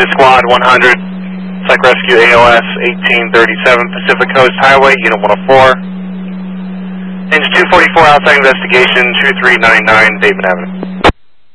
Squad 100, Psych Rescue AOS 1837 Pacific Coast Highway, Unit 104. Engine 244 outside investigation 2399 David Avenue.